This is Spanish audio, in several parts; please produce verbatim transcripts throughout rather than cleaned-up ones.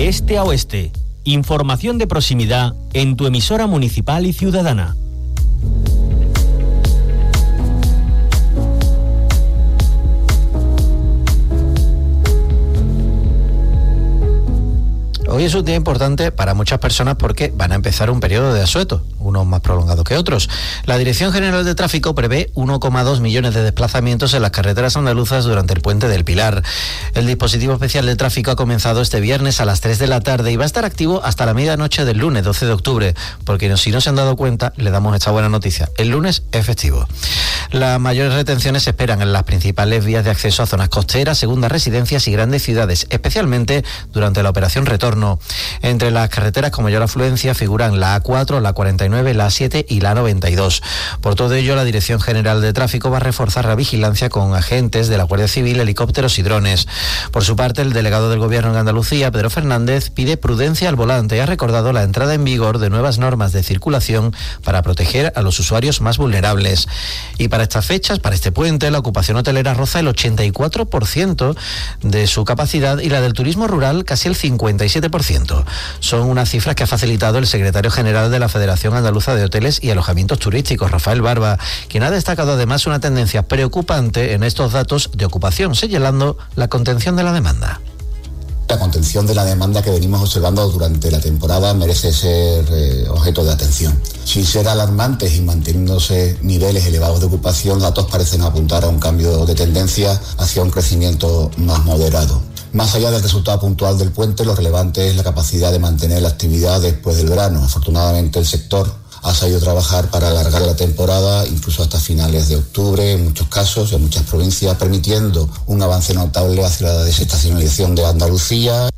de este a oeste. Información de proximidad en tu emisora municipal y ciudadana. Hoy es un día importante para muchas personas porque van a empezar un periodo de asueto, unos más prolongados que otros. La Dirección General de Tráfico prevé uno coma dos millones de desplazamientos en las carreteras andaluzas durante el Puente del Pilar. El dispositivo especial de tráfico ha comenzado este viernes a las tres de la tarde y va a estar activo hasta la medianoche del lunes doce de octubre, porque si no se han dado cuenta, le damos esta buena noticia. El lunes es festivo. Las mayores retenciones se esperan en las principales vías de acceso a zonas costeras, segundas residencias y grandes ciudades, especialmente durante la operación retorno. Entre las carreteras con mayor afluencia figuran la A cuatro, la cuarenta y nueve, la A siete y la A noventa y dos. Por todo ello, la Dirección General de Tráfico va a reforzar la vigilancia con agentes de la Guardia Civil, helicópteros y drones. Por su parte, el delegado del Gobierno en Andalucía, Pedro Fernández, pide prudencia al volante y ha recordado la entrada en vigor de nuevas normas de circulación para proteger a los usuarios más vulnerables. Y para estas fechas, para este puente, la ocupación hotelera roza el ochenta y cuatro por ciento de su capacidad y la del turismo rural casi el cincuenta y siete por ciento. Son unas cifras que ha facilitado el secretario general de la Federación Andaluza de Hoteles y Alojamientos Turísticos, Rafael Barba, quien ha destacado además una tendencia preocupante en estos datos de ocupación, señalando la contención de la demanda. La contención de la demanda que venimos observando durante la temporada merece ser eh, objeto de atención. Sin ser alarmantes y manteniéndose niveles elevados de ocupación, datos parecen apuntar a un cambio de tendencia hacia un crecimiento más moderado. Más allá del resultado puntual del puente, lo relevante es la capacidad de mantener la actividad después del verano. Afortunadamente, el sector ha sabido trabajar para alargar la temporada, incluso hasta finales de octubre, en muchos casos, en muchas provincias, permitiendo un avance notable hacia la desestacionalización de Andalucía.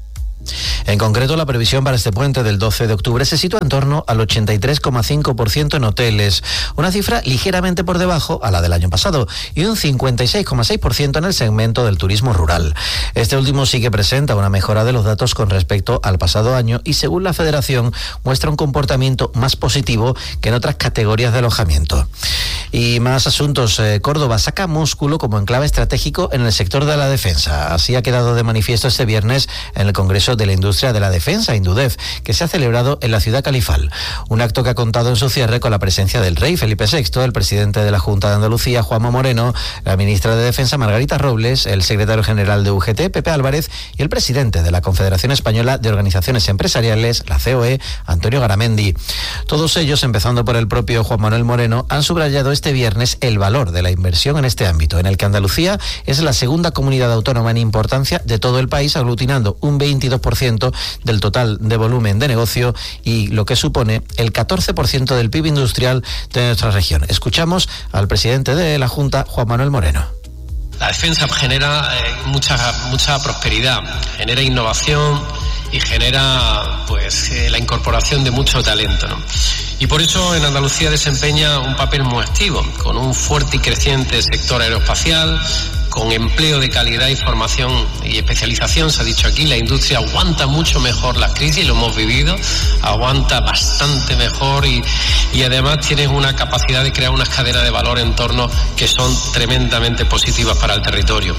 En concreto, la previsión para este puente del doce de octubre se sitúa en torno al ochenta y tres coma cinco por ciento en hoteles, una cifra ligeramente por debajo a la del año pasado, y un cincuenta y seis coma seis por ciento en el segmento del turismo rural. Este último sí que presenta una mejora de los datos con respecto al pasado año y, según la Federación, muestra un comportamiento más positivo que en otras categorías de alojamiento. Y más asuntos. Eh, Córdoba saca músculo como enclave estratégico en el sector de la defensa. Así ha quedado de manifiesto este viernes en el Congreso de la Industria de la Defensa, Indudef, que se ha celebrado en la ciudad califal. Un acto que ha contado en su cierre con la presencia del rey Felipe sexto, el presidente de la Junta de Andalucía, Juanma Moreno, la ministra de Defensa, Margarita Robles, el secretario general de U G T, Pepe Álvarez, y el presidente de la Confederación Española de Organizaciones Empresariales, la C O E, Antonio Garamendi. Todos ellos, empezando por el propio Juan Manuel Moreno, han subrayado este viernes el valor de la inversión en este ámbito, en el que Andalucía es la segunda comunidad autónoma en importancia de todo el país, aglutinando un veintidós por ciento del total de volumen de negocio y lo que supone el catorce por ciento del P I B industrial de nuestra región. Escuchamos al presidente de la Junta, Juan Manuel Moreno. La defensa genera eh, mucha, mucha prosperidad, genera innovación y genera pues eh, la incorporación de mucho talento, ¿no? Y por eso en Andalucía desempeña un papel muy activo, con un fuerte y creciente sector aeroespacial, con empleo de calidad y formación y especialización. Se ha dicho aquí, la industria aguanta mucho mejor las crisis, lo hemos vivido, aguanta bastante mejor y, y además tiene una capacidad de crear unas cadenas de valor en torno que son tremendamente positivas para el territorio.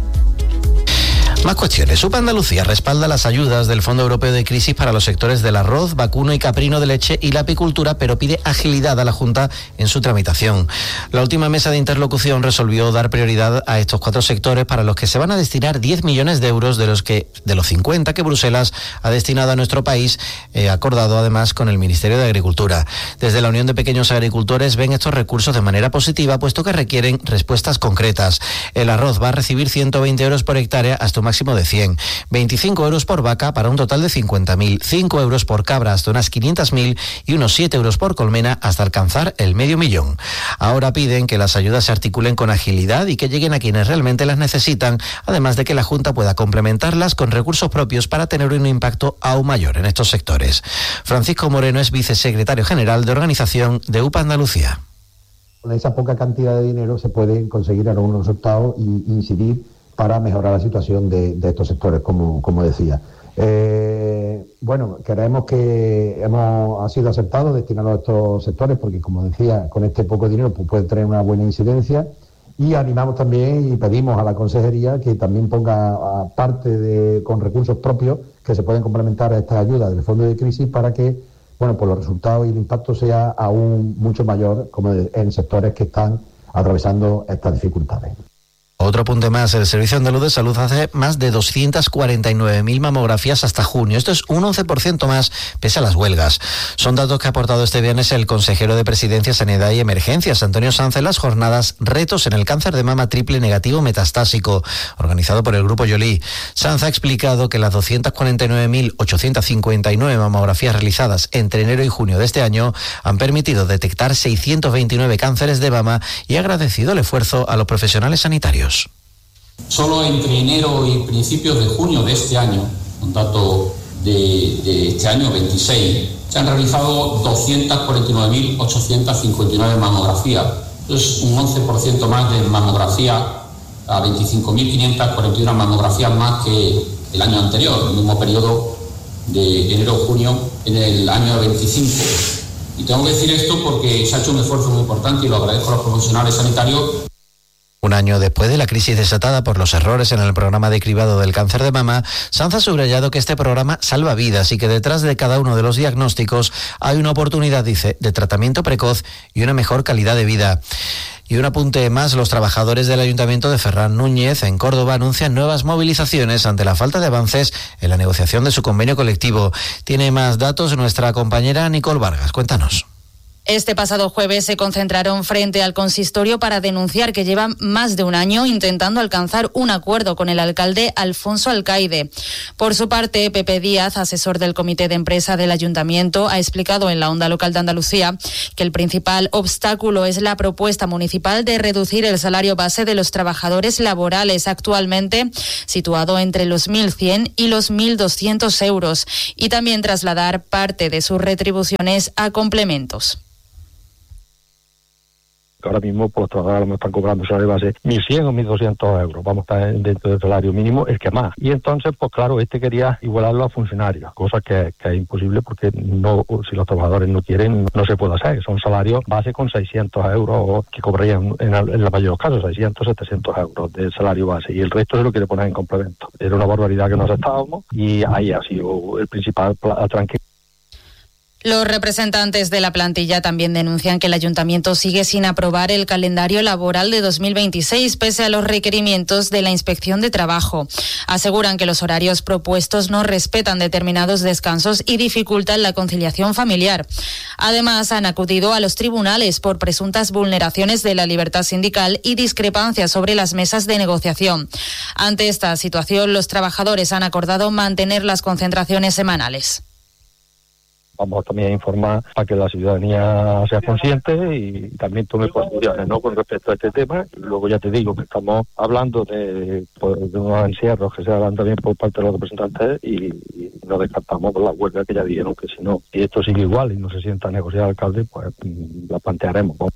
Más cuestiones. U P A Andalucía respalda las ayudas del Fondo Europeo de Crisis para los sectores del arroz, vacuno y caprino de leche y la apicultura, pero pide agilidad a la Junta en su tramitación. La última mesa de interlocución resolvió dar prioridad a estos cuatro sectores para los que se van a destinar diez millones de euros de los que de los cincuenta que Bruselas ha destinado a nuestro país, eh, acordado además con el Ministerio de Agricultura. Desde la Unión de Pequeños Agricultores ven estos recursos de manera positiva, puesto que requieren respuestas concretas. El arroz va a recibir ciento veinte euros por hectárea hasta un máximo de cien, veinticinco euros por vaca para un total de cincuenta mil, cinco euros por cabra hasta unas quinientos mil y unos siete euros por colmena hasta alcanzar el medio millón. Ahora piden que las ayudas se articulen con agilidad y que lleguen a quienes realmente las necesitan, además de que la Junta pueda complementarlas con recursos propios para tener un impacto aún mayor en estos sectores. Francisco Moreno es vicesecretario general de Organización de U P A Andalucía. Con esa poca cantidad de dinero se pueden conseguir algunos resultados y incidir para mejorar la situación de, de estos sectores, como, como decía. Eh, bueno, creemos que hemos ha sido acertado destinarlo a estos sectores porque, como decía, con este poco dinero pues, puede tener una buena incidencia Y animamos también y pedimos a la consejería que también ponga parte de, con recursos propios que se pueden complementar a estas ayudas del fondo de crisis para que, bueno, pues los resultados y el impacto sea aún mucho mayor como en sectores que están atravesando estas dificultades. Otro apunte más, el Servicio Andaluz de Salud hace más de doscientas cuarenta y nueve mil mamografías hasta junio. Esto es un once por ciento más pese a las huelgas. Son datos que ha aportado este viernes el consejero de Presidencia, Sanidad y Emergencias, Antonio Sanz, en las jornadas Retos en el cáncer de mama triple negativo metastásico, organizado por el Grupo Yolí. Sanz ha explicado que las doscientas cuarenta y nueve mil ochocientas cincuenta y nueve mamografías realizadas entre enero y junio de este año han permitido detectar seiscientos veintinueve cánceres de mama y ha agradecido el esfuerzo a los profesionales sanitarios. Solo entre enero y principios de junio de este año, un dato de, de este año veintiséis, se han realizado doscientas cuarenta y nueve mil ochocientas cincuenta y nueve mamografías. Es un once por ciento más de mamografía, a veinticinco mil quinientas cuarenta y uno mamografías más que el año anterior, el mismo periodo de enero-junio en el año veinticinco. Y tengo que decir esto porque se ha hecho un esfuerzo muy importante y lo agradezco a los profesionales sanitarios. Un año después de la crisis desatada por los errores en el programa de cribado del cáncer de mama, Sanz ha subrayado que este programa salva vidas y que detrás de cada uno de los diagnósticos hay una oportunidad, dice, de tratamiento precoz y una mejor calidad de vida. Y un apunte más, los trabajadores del Ayuntamiento de Ferran Núñez, en Córdoba, anuncian nuevas movilizaciones ante la falta de avances en la negociación de su convenio colectivo. Tiene más datos nuestra compañera Nicole Vargas. Cuéntanos. Este pasado jueves se concentraron frente al consistorio para denunciar que llevan más de un año intentando alcanzar un acuerdo con el alcalde Alfonso Alcaide. Por su parte, Pepe Díaz, asesor del comité de empresa del ayuntamiento, ha explicado en la Onda Local de Andalucía que el principal obstáculo es la propuesta municipal de reducir el salario base de los trabajadores laborales, actualmente situado entre los mil cien y los mil doscientos euros, y también trasladar parte de sus retribuciones a complementos. Ahora mismo pues, los trabajadores me están cobrando salario base mil cien o mil doscientos euros, vamos a estar dentro del salario mínimo, el que más. Y entonces, pues claro, este quería igualarlo a funcionarios, cosa que, que es imposible porque no, si los trabajadores no quieren, no se puede hacer. Son salarios base con seiscientos euros que cobrarían en, en la mayoría de los casos, seiscientos, setecientos euros de salario base, y el resto se lo quiere poner en complemento. Era una barbaridad que nos estábamos y ahí ha sido el principal tranquilo. Los representantes de la plantilla también denuncian que el ayuntamiento sigue sin aprobar el calendario laboral de dos mil veintiséis, pese a los requerimientos de la Inspección de Trabajo. Aseguran que los horarios propuestos no respetan determinados descansos y dificultan la conciliación familiar. Además, han acudido a los tribunales por presuntas vulneraciones de la libertad sindical y discrepancias sobre las mesas de negociación. Ante esta situación, los trabajadores han acordado mantener las concentraciones semanales. Vamos también a informar para que la ciudadanía sea consciente y también tome posiciones, ¿no?, con respecto a este tema. Luego ya te digo que estamos hablando de, pues, de unos encierros que se hagan también por parte de los representantes y, y no descartamos la huelga que ya dijeron que si no, si esto sigue igual y no se sienta a negociar el alcalde, pues la plantearemos, ¿no?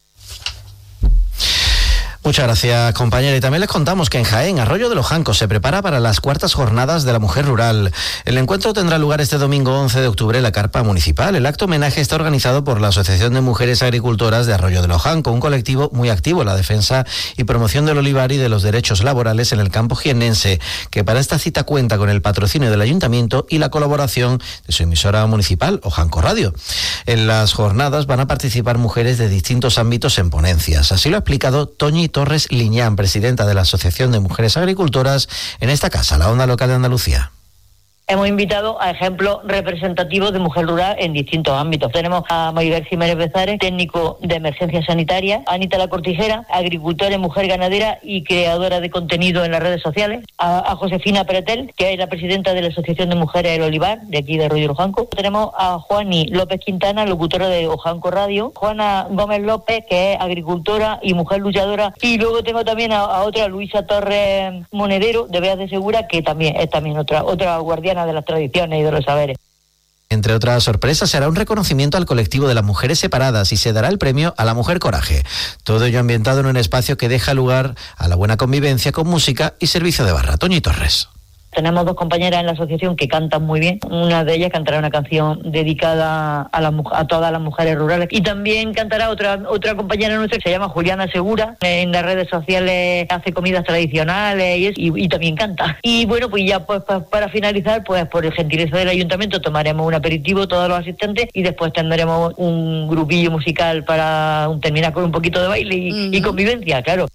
Muchas gracias, compañera. Y también les contamos que en Jaén, Arroyo de los Jancos, se prepara para las cuartas jornadas de la mujer rural. El encuentro tendrá lugar este domingo once de octubre en la carpa municipal. El acto homenaje está organizado por la Asociación de Mujeres Agricultoras de Arroyo de los Jancos, un colectivo muy activo en la defensa y promoción del olivar y de los derechos laborales en el campo jiennense, que para esta cita cuenta con el patrocinio del ayuntamiento y la colaboración de su emisora municipal, Ojanco Radio. En las jornadas van a participar mujeres de distintos ámbitos en ponencias. Así lo ha explicado Toñi Torres Liñán, presidenta de la Asociación de Mujeres Agricultoras, en esta casa, la Onda Local de Andalucía. Hemos invitado a ejemplos representativos de mujer rural en distintos ámbitos. Tenemos a Maribel Jiménez Bezares, técnico de emergencia sanitaria, a Anita La Cortijera, agricultora y mujer ganadera y creadora de contenido en las redes sociales, a, a Josefina Pretel, que es la presidenta de la Asociación de Mujeres del Olivar, de aquí de Arroyo de Ojanco. Tenemos a Juani López Quintana, locutora de Ojanco Radio, Juana Gómez López, que es agricultora y mujer luchadora, y luego tengo también a, a otra, Luisa Torres Monedero, de Beas de Segura, que también es también otra, otra guardiana de las tradiciones y de los saberes. Entre otras sorpresas, se hará un reconocimiento al colectivo de las mujeres separadas y se dará el premio a la Mujer Coraje. Todo ello ambientado en un espacio que deja lugar a la buena convivencia con música y servicio de barra. Toñi Torres. Tenemos dos compañeras en la asociación que cantan muy bien. Una de ellas cantará una canción dedicada a, la, a todas las mujeres rurales. Y también cantará otra otra compañera nuestra que se llama Juliana Segura. En las redes sociales hace comidas tradicionales y, es, y, y también canta. Y bueno, pues ya pues pa, para finalizar, pues por el gentileza del ayuntamiento tomaremos un aperitivo todos los asistentes y después tendremos un grupillo musical para un, terminar con un poquito de baile y, uh-huh. y convivencia, claro.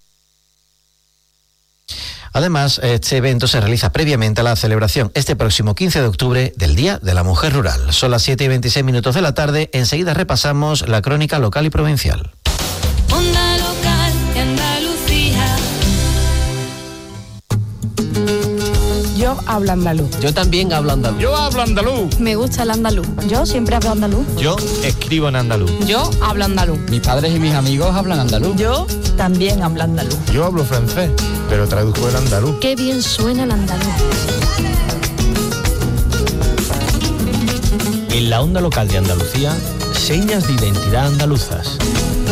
Además, este evento se realiza previamente a la celebración este próximo quince de octubre del Día de la Mujer Rural. Son las siete y veintiséis minutos de la tarde. Enseguida repasamos la crónica local y provincial. Onda local de Andalucía. Yo hablo andaluz. Yo también hablo andaluz. Yo hablo andaluz. Me gusta el andaluz. Yo siempre hablo andaluz. Yo escribo en andaluz. Yo hablo andaluz. Mis padres y mis amigos hablan andaluz. Yo también hablo andaluz. Yo hablo francés, pero traduzco el andaluz. Qué bien suena el andaluz. En la onda local de Andalucía, señas de identidad andaluzas.